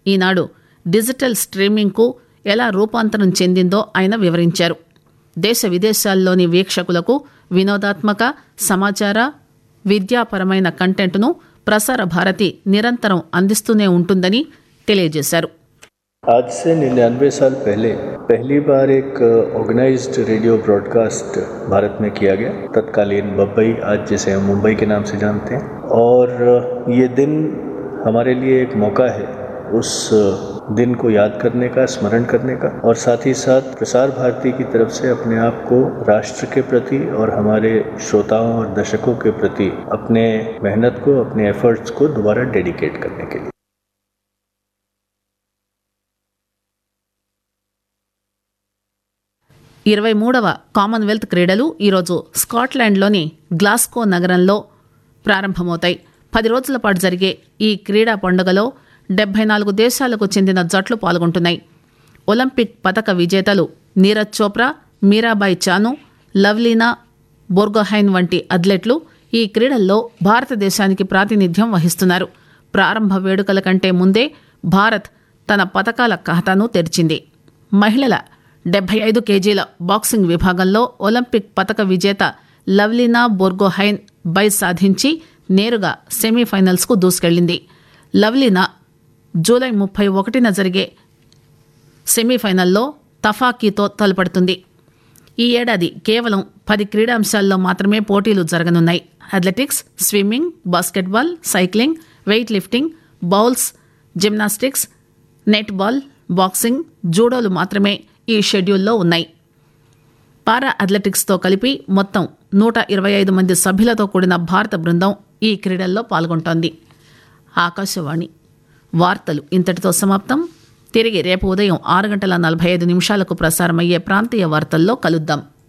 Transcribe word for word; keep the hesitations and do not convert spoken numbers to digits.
ఈనాడు digital స్ట్రీమింగ్కు ఎలా రూపాంతరం చెందిందో ఆయన వివరించారు. దేశ విదేశాల్లోని వీక్షకులకు వినోదాత్మక, సమాచార, విద్యాపరమైన కంటెంట్ను ప్రసార భారతి నిరంతరం అందిస్తూనే ఉంటుందని తెలియజేశారు. आज से निन्यानवे साल पहले पहली बार एक ऑर्गेनाइज्ड रेडियो ब्रॉडकास्ट भारत में किया गया, तत्कालीन बम्बई, आज जिसे हम मुंबई के नाम से जानते हैं. और ये दिन हमारे लिए एक मौका है उस दिन को याद करने का, स्मरण करने का, और साथ ही साथ प्रसार भारती की तरफ से अपने आप को राष्ट्र के प्रति और हमारे श्रोताओं और दर्शकों के प्रति अपने मेहनत को, अपने एफर्ट्स को दोबारा डेडिकेट करने के लिए. ఇరవై మూడవ కామన్వెల్త్ క్రీడలు ఈరోజు స్కాట్లాండ్లోని గ్లాస్గో నగరంలో ప్రారంభమవుతాయి. పది రోజుల పాటు జరిగే ఈ క్రీడా పండుగలో డెబ్బై నాలుగు దేశాలకు చెందిన జట్లు పాల్గొంటున్నాయి. ఒలింపిక్ పతక విజేతలు నీరజ్ చోప్రా, మీరాబాయి చాను, లవ్లీనా బోర్గోహైన్ వంటి అథ్లెట్లు ఈ క్రీడల్లో భారతదేశానికి ప్రాతినిధ్యం వహిస్తున్నారు. ప్రారంభ వేడుకల కంటే ముందే భారత్ తన పతకాల ఖాతాను తెరిచింది. మహిళల డెబ్బై ఐదు కేజీల బాక్సింగ్ విభాగంలో ఒలింపిక్ పతక విజేత లవ్లీనా బోర్గోహైన్ బై సాధించి నేరుగా సెమీఫైనల్స్కు దూసుకెళ్లింది. లవ్లీనా జూలై ముప్పై ఒకటిన జరిగే సెమీఫైనల్లో తఫాకీతో తలపడుతుంది. ఈ ఏడాది కేవలం పది క్రీడాంశాల్లో మాత్రమే పోటీలు జరగనున్నాయి. Athletics, swimming, basketball, cycling, weight lifting, bowls, gymnastics, netball, boxing, జూడోలు మాత్రమే ఈ షెడ్యూల్లో ఉన్నాయి. పారా అథ్లెటిక్స్తో కలిపి మొత్తం నూట ఇరవై ఐదు మంది సభ్యులతో కూడిన భారత బృందం ఈ క్రీడల్లో పాల్గొంటోంది. ఆకాశవాణి వార్తలు ఇంతటితో సమాప్తం. తిరిగి రేపు ఉదయం ఆరు గంటల నలభై ఐదు నిమిషాలకు ప్రసారమయ్యే ప్రాంతీయ వార్తల్లో కలుద్దాం.